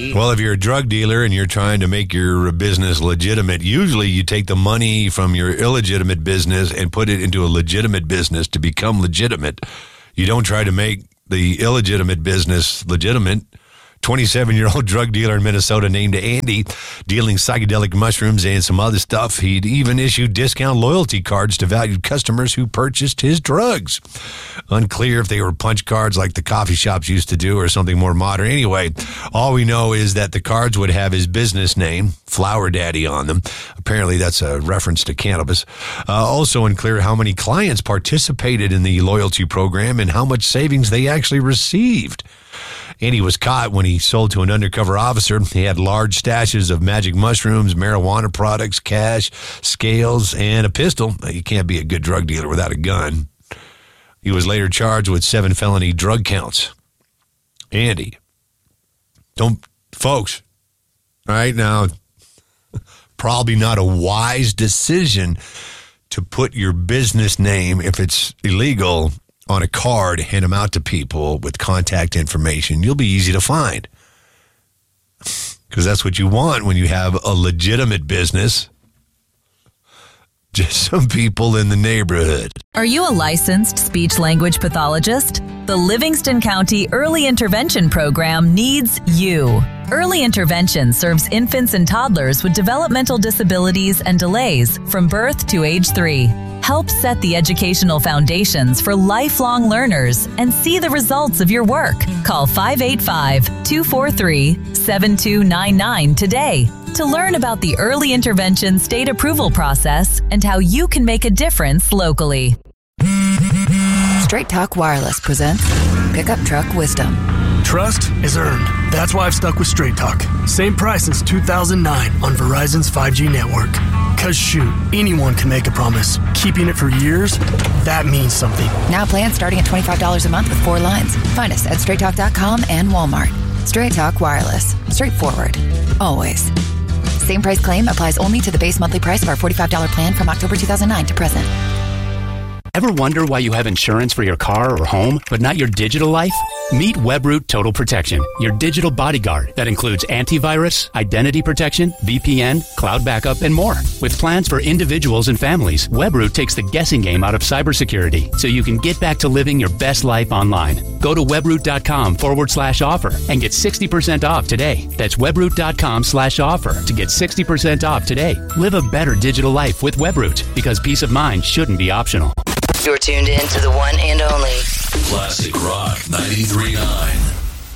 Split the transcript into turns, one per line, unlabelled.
Andy.
Well, if you're a drug dealer and you're trying to make your business legitimate, usually you take the money from your illegitimate business and put it into a legitimate business to become legitimate. You don't try to make the illegitimate business legitimate. 27-year-old drug dealer in Minnesota named Andy, dealing psychedelic mushrooms and some other stuff. He'd even issued discount loyalty cards to valued customers who purchased his drugs. Unclear if they were punch cards like the coffee shops used to do or something more modern. Anyway, all we know is that the cards would have his business name, Flower Daddy, on them. Apparently that's a reference to cannabis. Also unclear how many clients participated in the loyalty program and how much savings they actually received. Andy was caught when he sold to an undercover officer. He had large stashes of magic mushrooms, marijuana products, cash, scales, and a pistol. You can't be a good drug dealer without a gun. He was later charged with 7 felony drug counts. Andy, folks, right now, probably not a wise decision to put your business name, if it's illegal, on a card, hand them out to people with contact information. You'll be easy to find. Because that's what you want when you have a legitimate business. Just some people in the neighborhood.
Are you a licensed speech-language pathologist? The Livingston County Early Intervention Program needs you. Early Intervention serves infants and toddlers with developmental disabilities and delays from birth to age 3. Help set the educational foundations for lifelong learners and see the results of your work. Call 585-243-7299 today to learn about the Early Intervention state approval process and how you can make a difference locally.
Straight Talk Wireless presents Pickup Truck Wisdom.
Trust is earned. That's why I've stuck with Straight Talk. Same price since 2009 on Verizon's 5G network. Cause shoot, anyone can make a promise. Keeping it for years, that means something.
Now plans starting at $25 a month with 4 lines. Find us at straighttalk.com and Walmart. Straight Talk Wireless. Straightforward. Always. Same price claim applies only to the base monthly price of our $45 plan from October 2009 to present.
Ever wonder why you have insurance for your car or home, but not your digital life? Meet Webroot Total Protection, your digital bodyguard that includes antivirus, identity protection, VPN, cloud backup, and more. With plans for individuals and families, Webroot takes the guessing game out of cybersecurity so you can get back to living your best life online. Go to webroot.com/offer and get 60% off today. That's webroot.com/offer to get 60% off today. Live a better digital life with Webroot, because peace of mind shouldn't be optional.
You're tuned in to the one and only
Classic Rock 93.9.